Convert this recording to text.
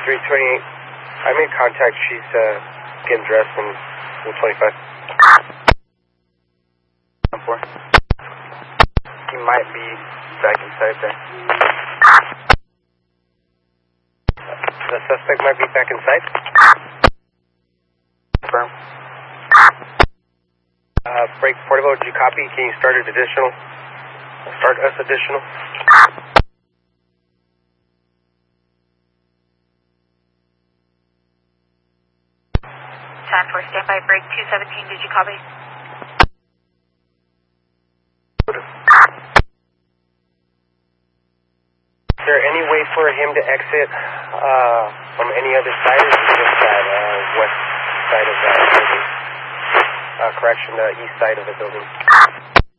328. I made contact. She's getting dressed in 25. 4. He might be back inside there. The suspect might be back inside. Confirm. Break portable, did you copy? Can you start us additional? 10-4, standby, break 217, did you copy? Is there any way for him to exit from any other side, or is it just that west side of that building? Correction, the east side of the building.